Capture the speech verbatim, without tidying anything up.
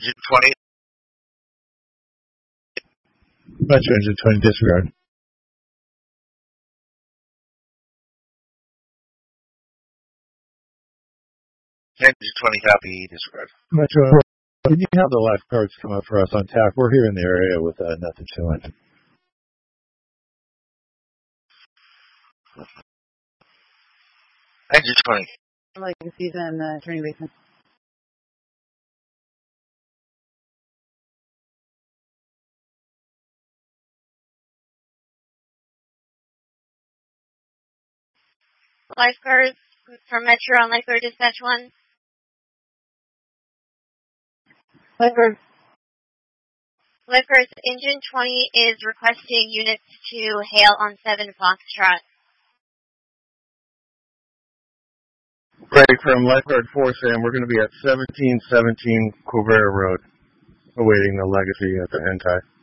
twenty. Metro engine twenty, disregard. Engine twenty, copy, disregard. Metro, can you have the lifeguards come up for us on tap? We're here in the area with uh, nothing showing. Engine twenty. Legacy's in the training basement. Lifeguards from Metro on Lifeguard Dispatch one. Lifeguard. Lifeguards, Engine twenty is requesting units to hail on seven Foxtrot. Break from Lifeguard four, Sam. We're going to be at seventeen seventeen Quivera Road, awaiting the Legacy at the Hentai.